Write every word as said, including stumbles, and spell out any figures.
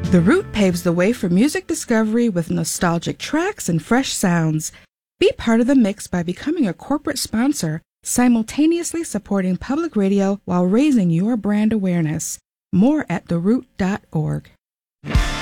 The Root paves the way for music discovery with nostalgic tracks and fresh sounds. Be part of the mix by becoming a corporate sponsor, simultaneously supporting public radio while raising your brand awareness. More at the root dot org.